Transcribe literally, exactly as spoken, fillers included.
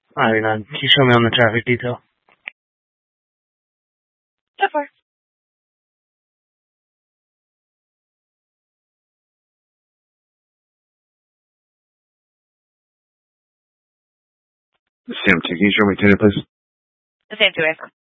Alright, nine. Can you show me on the traffic detail? So far. Sam two, can you show me ten, please? The same two, A.